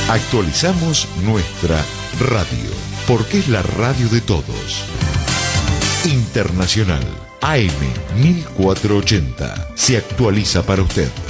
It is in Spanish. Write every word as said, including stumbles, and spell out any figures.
Actualizamos nuestra radio, porque es la radio de todos. Internacional A M mil cuatrocientos ochenta se actualiza para usted.